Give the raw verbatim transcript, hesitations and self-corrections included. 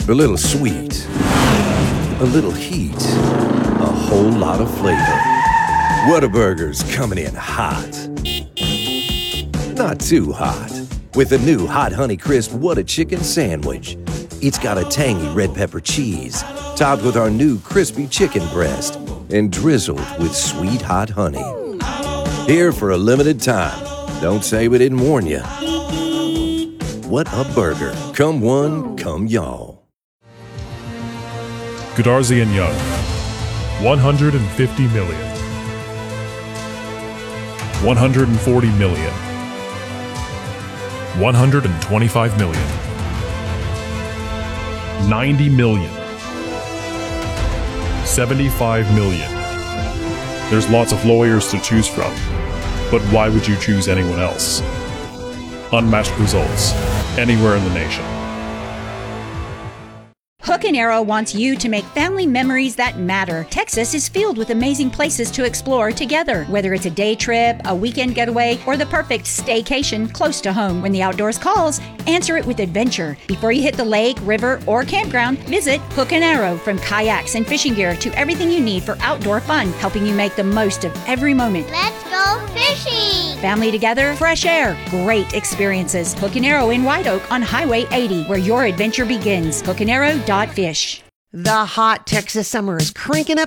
A little sweet, a little heat, a whole lot of flavor. Whataburger's coming in hot. Not too hot. With the new Hot Honey Crisp Whata Chicken Sandwich. It's got a tangy red pepper cheese, topped with our new crispy chicken breast, and drizzled with sweet hot honey. Here for a limited time. Don't say we didn't warn you. What a burger. Come one, come y'all. Goodarzi and Young, one hundred fifty million. one hundred forty million. one hundred twenty-five million. ninety million. seventy-five million. There's lots of lawyers to choose from, but why would you choose anyone else? Unmatched results, anywhere in the nation. Hook and Arrow wants you to make family memories that matter. Texas is filled with amazing places to explore together, whether it's a day trip, a weekend getaway, or the perfect staycation close to home. When the outdoors calls, answer it with adventure. Before you hit the lake, river, or campground, visit Hook and Arrow. From kayaks and fishing gear to everything you need for outdoor fun, helping you make the most of every moment. Let's go fishing! Family together, fresh air, great experiences. Hook and Arrow in White Oak on Highway eighty, where your adventure begins. hook and arrow dot fish. The hot Texas summer is cranking up